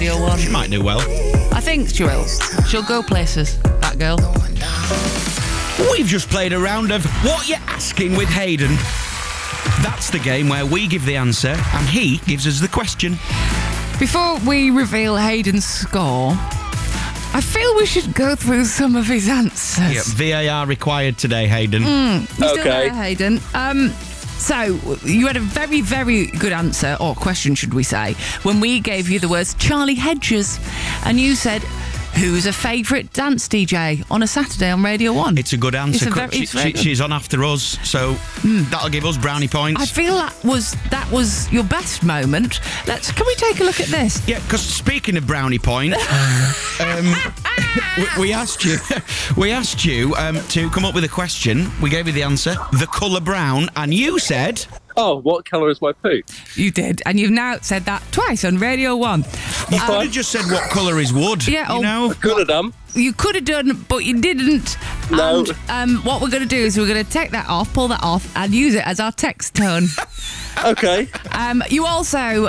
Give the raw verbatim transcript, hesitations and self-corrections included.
Radio one. She might do well. I think she will. She'll go places, that girl. We've just played a round of What You're Asking with Hayden. That's the game where we give the answer and he gives us the question. Before we reveal Hayden's score, I feel we should go through some of his answers. Yeah, V A R required today, Hayden. Mm, you still Okay. there, Hayden? Um, so, you had a very, very good answer, or question, should we say, when we gave you the words Charlie Hedges, and you said, who's a favourite dance D J on a Saturday on Radio one? It's a good answer. It's a very- She- it's very she- good. she's on after us, so that'll give us brownie points. I feel that was that was your best moment. Let's. Can we take a look at this? Yeah, because speaking of brownie point, um, we, we asked you, we asked you um, to come up with a question. We gave you the answer, the colour brown, and you said, Oh, what colour is my poo? You did, and you've now said that twice on Radio one. you could have just said what colour is wood. Yeah, you oh. know. Could have done. You could have done, but you didn't. No. And um, what we're going to do is we're going to take that off, pull that off, and use it as our text tone. Okay. Um, you also